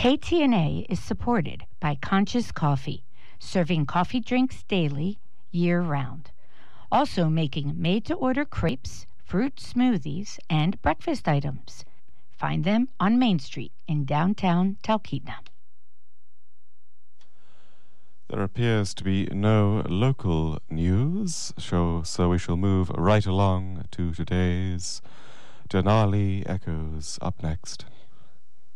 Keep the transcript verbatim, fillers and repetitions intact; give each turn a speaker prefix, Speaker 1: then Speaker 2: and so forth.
Speaker 1: K T N A is supported by Conscious Coffee, serving coffee drinks daily, year-round. Also making made-to-order crepes, fruit smoothies, and breakfast items. Find them on Main Street in downtown Talkeetna.
Speaker 2: There appears to be no local news, so, so we shall move right along to today's Denali Echoes up next.